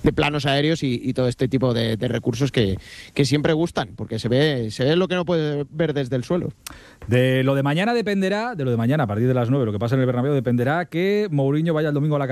de planos aéreos y todo este tipo de recursos que siempre gustan, porque se ve lo que no puede ver desde el suelo. De lo de mañana a partir de las 9, lo que pasa en el Bernabéu dependerá que Mourinho vaya el domingo a la